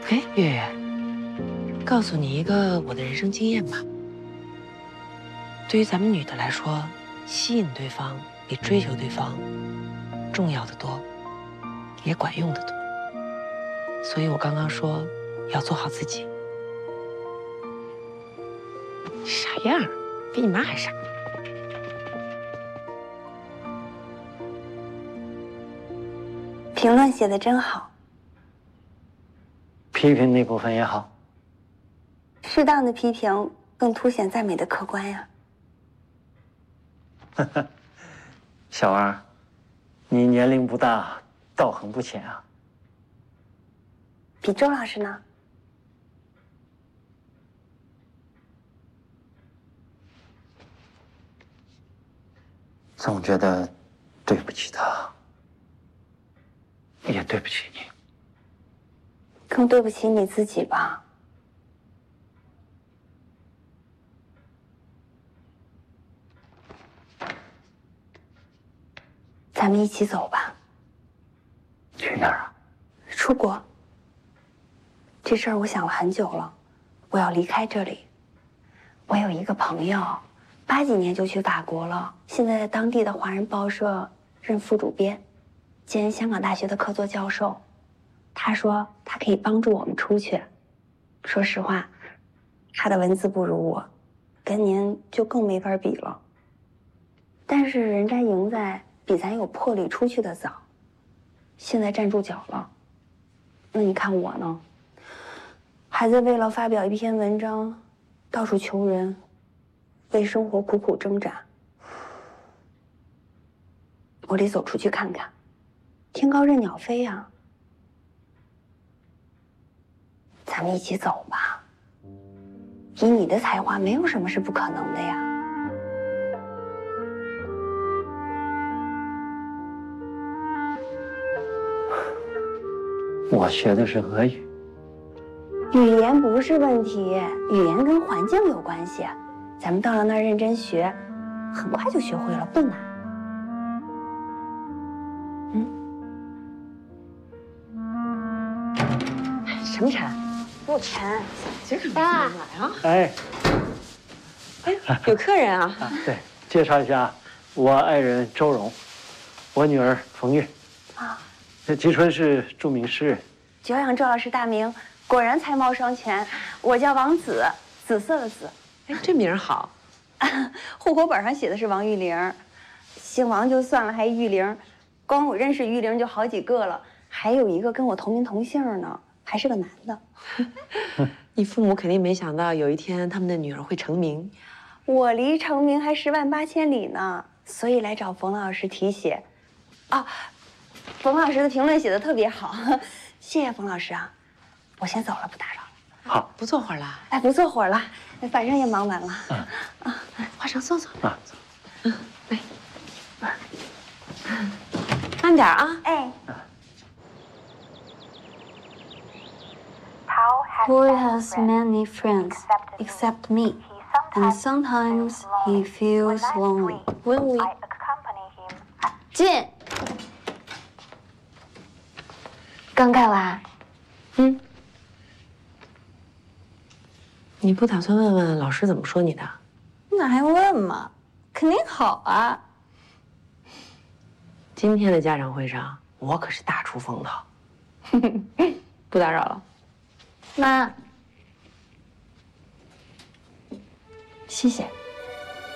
哎，月月，告诉你一个我的人生经验吧。对于咱们女的来说，吸引对方比追求对方重要的多，也管用的多。所以我刚刚说要做好自己。啥样？比你妈还傻。 评论写得真好， 批评那部分也好。 适当的批评更凸显赞美的客观呀。 小二，你年龄不大，道行不浅啊。 比周老师呢？ 总觉得对不起他，也对不起你。 更对不起你自己吧。咱们一起走吧。 去哪儿啊？ 出国。这事儿我想了很久了，我要离开这里。我有一个朋友，80几年就去法国了，现在在当地的华人报社任副主编，兼香港大学的客座教授。他说他可以帮助我们出去。说实话，他的文字不如我，跟您就更没法比了。但是人家赢在比咱有魄力出去的早，现在站住脚了。那你看我呢？还在为了发表一篇文章，到处求人，为生活苦苦挣扎。我得走出去看看，天高任鸟飞呀。咱们一起走吧。以你的才华，没有什么是不可能的呀。 我学的是俄语。 语言不是问题，语言跟环境有关系。咱们到了那儿认真学，很快就学会了，不难。 什么沉？ 不沉。 今儿可没来啊！ 哎， 哎，有客人啊！ 对，介绍一下，我爱人周蓉，我女儿冯月。 啊， 吉春是著名诗人。 久仰周老师大名，果然才貌双全。我叫王子，紫色的紫。 哎，这名儿好。 户口本上写的是王玉玲，姓王就算了，还玉玲，光我认识玉玲就好几个了，还有一个跟我同名同姓呢，还是个男的。 你父母肯定没想到有一天他们的女儿会成名。 我离成名还108000里呢，所以来找冯老师提写。啊，冯老师的评论写的特别好，谢谢冯老师啊。我先走了，不打扰了。 好， 不坐会儿了？ 哎，不坐会儿了，反正也忙完了。 花生坐坐。 啊， 来，慢点啊。 哎。 Boy has many friends except me, and sometimes he feels lonely. When we 进， 刚盖完， 你不打算问问老师怎么说你的？ 那还用问吗？肯定好啊。 今天的家长会上，我可是大出风头。不打扰了。 妈，谢谢。